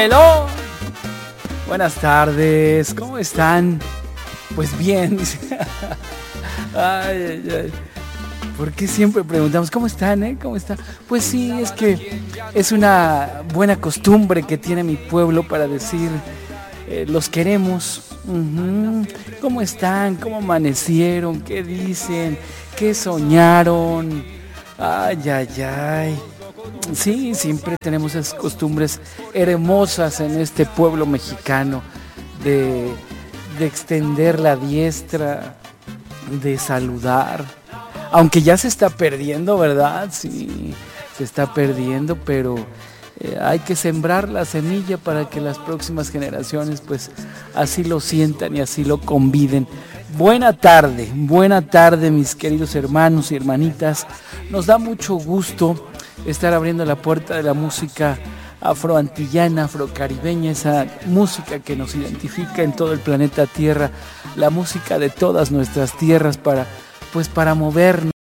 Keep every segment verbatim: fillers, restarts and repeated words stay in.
Hello. Buenas tardes, ¿cómo están? Pues bien. Ay, ay, ay. ¿Por qué siempre preguntamos cómo están, eh? ¿Cómo están? Pues sí, es que es una buena costumbre que tiene mi pueblo para decir eh, los queremos. Uh-huh. ¿Cómo están? ¿Cómo amanecieron? ¿Qué dicen? ¿Qué soñaron? Ay, ay, ay. Sí, siempre tenemos esas costumbres hermosas en este pueblo mexicano de, de extender la diestra, de saludar, aunque ya se está perdiendo, ¿verdad? Sí, se está perdiendo, pero eh, hay que sembrar la semilla para que las próximas generaciones pues así lo sientan y así lo conviden. Buena tarde, buena tarde mis queridos hermanos y hermanitas. Nos da mucho gusto estar abriendo la puerta de la música afroantillana, afrocaribeña, esa música que nos identifica en todo el planeta Tierra, la música de todas nuestras tierras para, pues para movernos,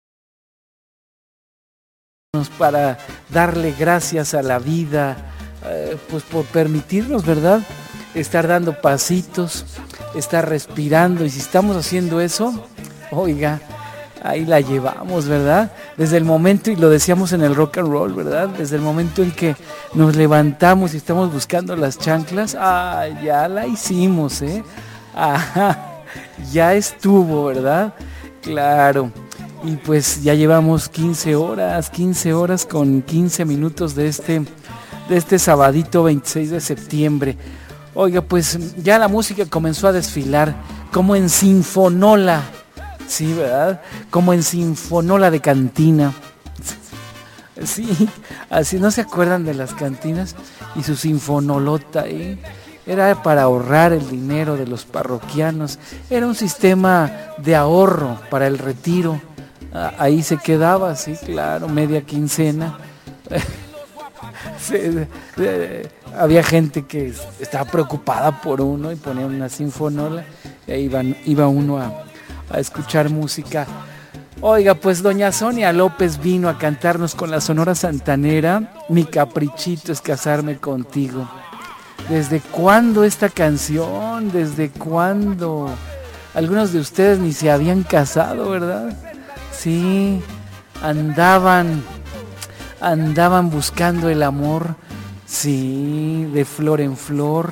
para darle gracias a la vida, eh, pues por permitirnos, ¿verdad?, estar dando pasitos, estar respirando, y si estamos haciendo eso, oiga, ahí la llevamos, ¿verdad? Desde el momento, y lo decíamos en el rock and roll, ¿verdad? Desde el momento en que nos levantamos y estamos buscando las chanclas, ah, ya la hicimos, ¿eh? Ajá, ya estuvo, ¿verdad? Claro. Y pues ya llevamos quince horas, quince horas con quince minutos de este, de este sabadito veintiséis de septiembre. Oiga, pues ya la música comenzó a desfilar, como en sinfonola. Sí, ¿verdad? Como en sinfonola de cantina. Sí, así, ¿no se acuerdan de las cantinas? Y su sinfonolota ahí. Era para ahorrar el dinero de los parroquianos. Era un sistema de ahorro para el retiro. Ahí se quedaba, sí, claro, media quincena. Sí, eh, había gente que estaba preocupada por uno y ponía una sinfonola. Y ahí iban, iba uno a... a escuchar música. Oiga, pues doña Sonia López vino a cantarnos con la Sonora Santanera, Mi caprichito es casarme contigo. ¿Desde cuándo esta canción? ¿Desde cuándo? Algunos de ustedes ni se habían casado, ¿verdad? Sí, andaban, andaban buscando el amor, sí, de flor en flor.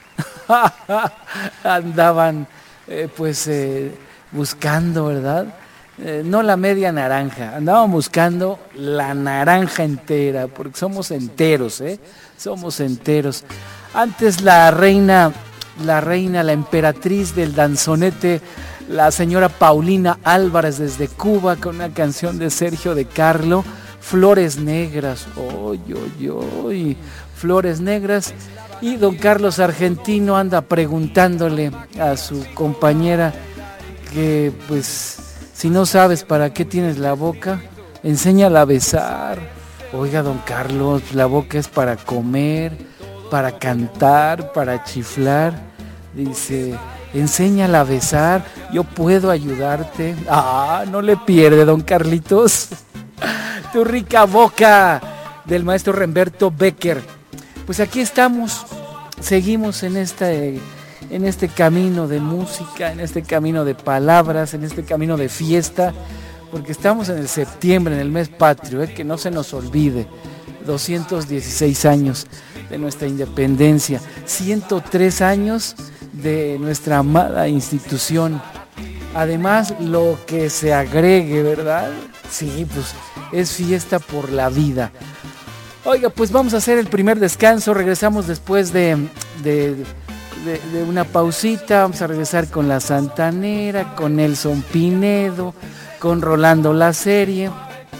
Andaban, eh, pues... Eh, buscando, ¿verdad? Eh, no la media naranja, andaban buscando la naranja entera, porque somos enteros, ¿eh? Somos enteros. Antes la reina, la reina, la emperatriz del danzonete, la señora Paulina Álvarez desde Cuba, con una canción de Sergio de Carlo, Flores Negras, oy, oy, oy, Flores Negras. Y don Carlos Argentino anda preguntándole a su compañera que pues si no sabes para qué tienes la boca, enséñala a besar. Oiga, don Carlos, la boca es para comer, para cantar, para chiflar. Dice, enséñala a besar, yo puedo ayudarte. Ah, no le pierde, don Carlitos. Tu rica boca, del maestro Remberto Becker. Pues aquí estamos, seguimos en esta... Eh, en este camino de música, en este camino de palabras, en este camino de fiesta, porque estamos en el septiembre, en el mes patrio, ¿eh? Que no se nos olvide, doscientos dieciséis años de nuestra independencia, ciento tres años de nuestra amada institución. Además, lo que se agregue, ¿verdad? Sí, pues es fiesta por la vida. Oiga, pues vamos a hacer el primer descanso, regresamos después de... de De, de una pausita, vamos a regresar con la Santanera, con Nelson Pinedo, con Rolando La Serie.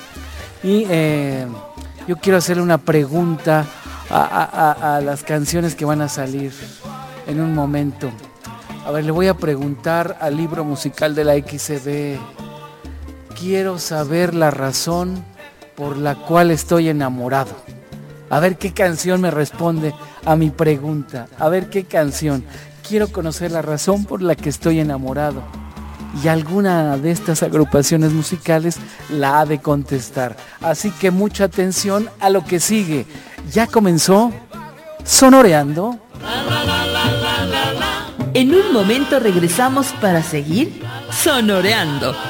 Y eh, yo quiero hacerle una pregunta a, a, a, a las canciones que van a salir en un momento. A ver, le voy a preguntar al libro musical de la X C B. Quiero saber la razón por la cual estoy enamorado. A ver qué canción me responde a mi pregunta. A ver qué canción. Quiero conocer la razón por la que estoy enamorado. Y alguna de estas agrupaciones musicales la ha de contestar. Así que mucha atención a lo que sigue. Ya comenzó sonoreando. En un momento regresamos para seguir sonoreando.